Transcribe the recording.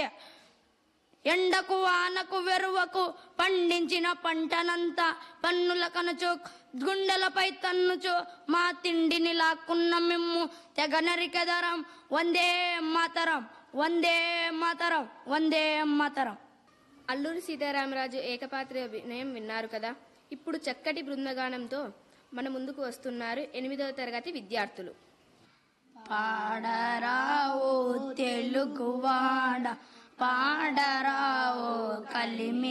ఎండకు వానకు వెరువకు పండించిన పంటనంతా పన్నుల కనుచు గుండెలపై తన్నుచు మా తిండిని లాక్కున్న మిమ్ము తెగ నరికెదరం. వందే మాతరం, వందే మాతరం, వందే మాతరం. అల్లూరి సీతారామరాజు ఏకపాత్ర అభినయం విన్నారు కదా. ఇప్పుడు చక్కటి బృందగానంతో మన ముందుకు వస్తున్నారు 8వ తరగతి విద్యార్థులు. పాడరావో తెలుగువాడ, పాడరావో కలిమి